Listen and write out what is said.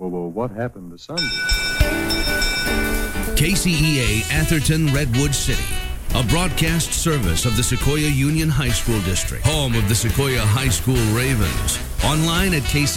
Well, what happened to Sunday? KCEA Atherton Redwood City, a broadcast service of the Sequoia Union High School District, home of the Sequoia High School Ravens. Online at KCEA.